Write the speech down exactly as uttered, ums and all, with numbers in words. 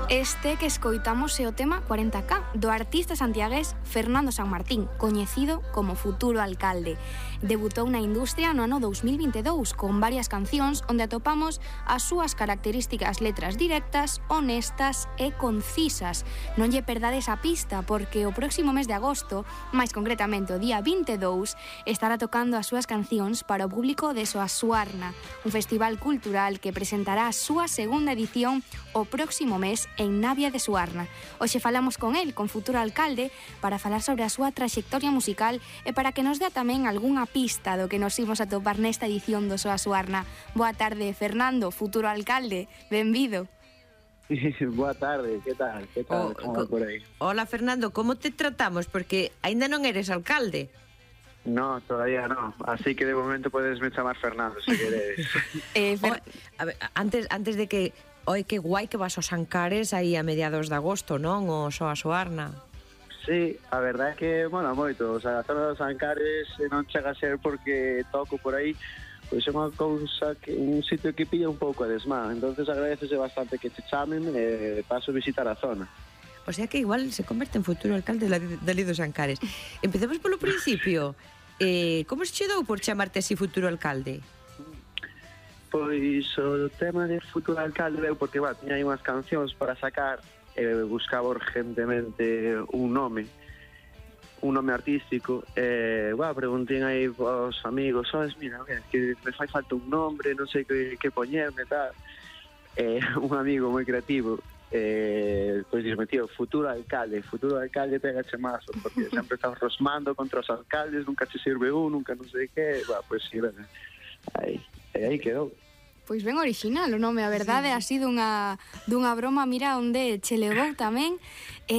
Este que escoitamos é o tema cuarenta K do artista santiagués Fernando Sanmartín, coñecido como futuro alcalde. Debutou na industria no ano dous mil vinte e dous con varias cancións onde atopamos as súas características letras directas, honestas e concisas. Non lle perdades a pista porque o próximo mes de agosto, máis concretamente o día vinte e dous, estará tocando as súas cancións para o público de Soasuarna, un festival cultural que presentará a súa segunda edición o próximo mes en Navia de Suarna. Hoxe falamos con el, con futuro alcalde, para falar sobre a súa traxectoria musical e para que nos dea tamén algunha pista do que nos imos a topar nesta edición do Soasuarna. Boa tarde, Fernando, futuro alcalde, benvido. Boa tarde, que tal? Que tal? Oh, Como por aí? Hola, Fernando, como te tratamos? Porque aínda non eres alcalde. No, todavía no. Así que de momento podesme chamar Fernando, se queredes. eh, Fer... oh, a ver, antes, antes de que... Oi, que guai que vas aos Ancares aí a mediados de agosto, non? O Soasuarna. Sí, a verdade é que, bueno, moito. O sea, a zona dos Ancares non chega a ser porque toco por aí, pois é unha cousa que un sitio que pilla un pouco a desmán. Entonces agradecese bastante que te chamen e paso a visitar a zona. O sea que igual se converte en futuro alcalde dali dos Ancares. Empecemos polo principio. Eh, como se che dou por chamarte así futuro alcalde? Pois o tema de futuro alcalde deu porque, va, tiña aí unhas cancións para sacar e buscaba urgentemente un nome un nome artístico e, va, preguntín aí aos amigos, sabes, mira, que me fai falta un nombre, non sei que, que poñerme, tal. E un amigo moi creativo eh, pois dixme, tío, futuro alcalde futuro alcalde pegache mazo, porque sempre estás rosmando contra os alcaldes, nunca te sirve un, nunca non sei que, va, pois sí, ben, aí, aí quedou. Pois ben original o nome, a verdade, sí. Ha sido unha dunha broma, mira onde che levou tamén.